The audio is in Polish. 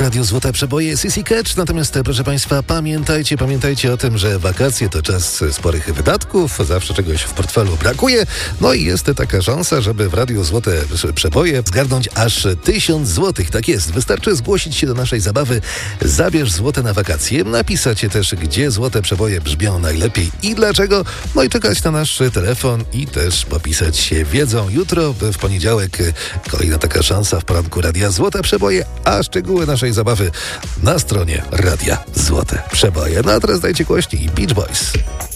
Radio Złote Przeboje, Sissy Catch. Natomiast proszę Państwa, pamiętajcie o tym, że wakacje to czas sporych wydatków, zawsze czegoś w portfelu brakuje. No i jest taka szansa, żeby w Radio Złote Przeboje zgarnąć aż 1000 złotych. Tak jest, wystarczy zgłosić się do naszej zabawy Zabierz złote na wakacje, napisać też, gdzie Złote Przeboje brzmią najlepiej i dlaczego, no i czekać na nasz telefon i też popisać się wiedzą. Jutro, w poniedziałek, kolejna taka szansa w poranku Radia Złote Przeboje, a szczegóły naszej zabawy na stronie Radia Złote Przeboje. No a teraz dajcie głośniej Beach Boys.